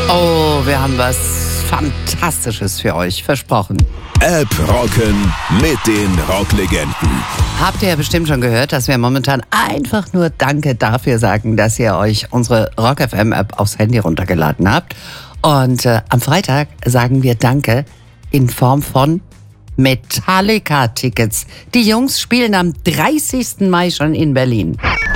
Oh, wir haben was Fantastisches für euch versprochen. App rocken mit den Rocklegenden. Habt ihr ja bestimmt schon gehört, dass wir momentan einfach nur Danke dafür sagen, dass ihr euch unsere Rock FM App aufs Handy runtergeladen habt. Und am Freitag sagen wir Danke in Form von Metallica-Tickets. Die Jungs spielen am 30. Mai schon in Berlin.